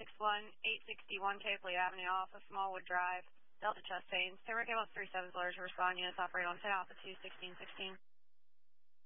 861 Tapley Avenue off of Smallwood Drive, Delta Chastain. Stay right about 37 letters to respond. Units operate on 10 Alpha 2, 1616.